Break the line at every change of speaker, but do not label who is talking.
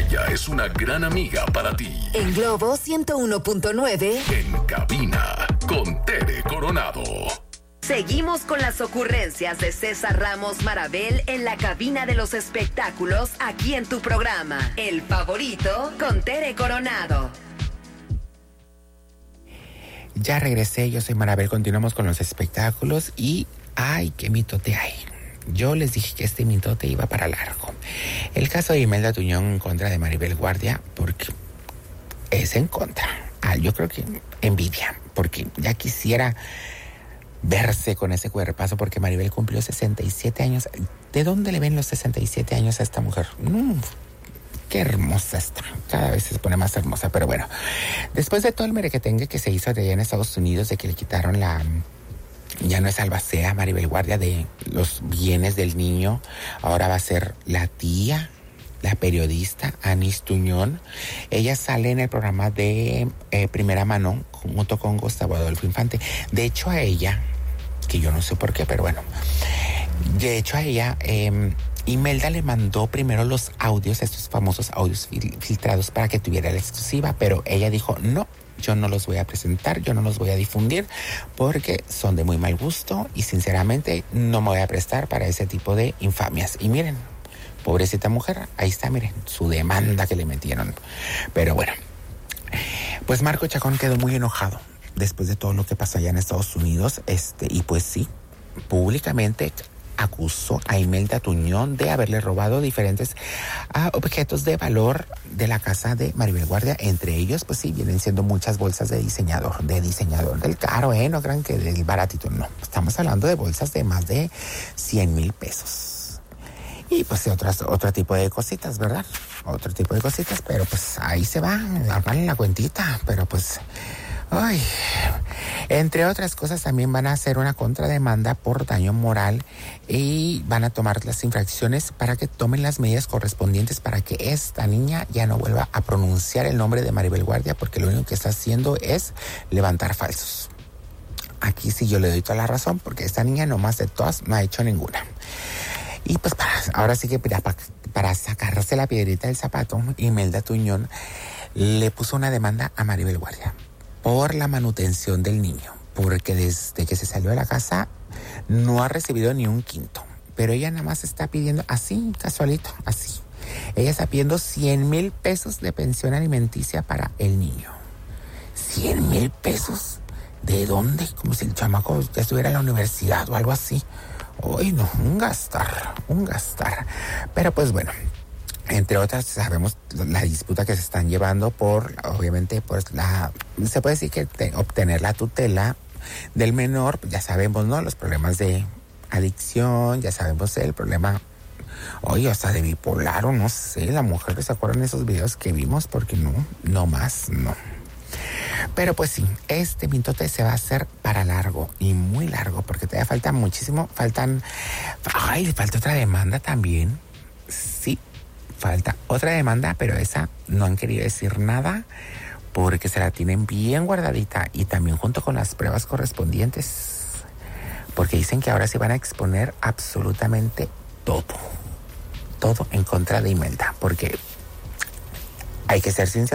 ella es una gran amiga para ti.
En Globo 101.9.
En cabina, con Tere Coronado.
Seguimos con las ocurrencias de César Ramos Marabel en la cabina de los espectáculos, aquí en tu programa, El Favorito, con Tere Coronado.
Ya regresé, yo soy Marabel, continuamos con los espectáculos y ¡ay, qué mitote hay! Yo les dije que este mitote iba para largo. El caso de Imelda Tuñón en contra de Maribel Guardia, porque es en contra. Yo creo que envidia, porque ya quisiera verse con ese cuerpazo, porque Maribel cumplió 67 años. ¿De dónde le ven los 67 años a esta mujer? Qué hermosa está. Cada vez se pone más hermosa, pero bueno. Después de todo el merequetengue que se hizo allá en Estados Unidos, de que le quitaron ya no es albacea Maribel Guardia de los bienes del niño, ahora va a ser la tía, la periodista Anis Tuñón. Ella sale en el programa de Primera Mano junto con Gustavo Adolfo Infante. De hecho a ella, que yo no sé por qué, pero bueno, de hecho a ella Imelda le mandó primero los audios, estos famosos audios filtrados, para que tuviera la exclusiva, pero ella dijo no, yo no los voy a presentar, yo no los voy a difundir porque son de muy mal gusto y sinceramente no me voy a prestar para ese tipo de infamias. Y miren, pobrecita mujer, ahí está, miren, su demanda que le metieron. Pero bueno, pues Marco Chacón quedó muy enojado después de todo lo que pasó allá en Estados Unidos, y pues sí, públicamente acusó a Imelda Tuñón de haberle robado diferentes objetos de valor de la casa de Maribel Guardia. Entre ellos, pues sí, vienen siendo muchas bolsas de diseñador del caro, no crean que del baratito, no. Estamos hablando de bolsas de más de 100,000 pesos. Y pues otro tipo de cositas, ¿verdad? Otro tipo de cositas, pero pues ahí se va, hagan la cuentita, pero pues... Ay, entre otras cosas también van a hacer una contrademanda por daño moral y van a tomar las infracciones para que tomen las medidas correspondientes para que esta niña ya no vuelva a pronunciar el nombre de Maribel Guardia, porque lo único que está haciendo es levantar falsos. Aquí sí yo le doy toda la razón, porque esta niña nomás de todas no ha hecho ninguna. Y pues ahora sí que para sacarse la piedrita del zapato, Imelda Tuñón le puso una demanda a Maribel Guardia por la manutención del niño, porque desde que se salió de la casa no ha recibido ni un quinto, pero ella nada más está pidiendo así, casualito, así. Ella está pidiendo 100,000 pesos de pensión alimenticia para el niño. 100,000 pesos, ¿de dónde? Como si el chamaco ya estuviera en la universidad o algo así. Uy, no, un gastar. Pero pues bueno, entre otras, sabemos la disputa que se están llevando por, obviamente, pues se puede decir que obtener la tutela del menor, ya sabemos, ¿no? Los problemas de adicción, ya sabemos el problema, oye, hasta de bipolar o no sé, la mujer, ¿se acuerdan de esos videos que vimos? Porque no más. Pero pues sí, este mitote se va a hacer para largo y muy largo, porque todavía falta muchísimo, falta otra demanda también, sí. Falta otra demanda, pero esa no han querido decir nada porque se la tienen bien guardadita y también junto con las pruebas correspondientes. Porque dicen que ahora se van a exponer absolutamente todo en contra de Imelda. Porque hay que ser sinceros.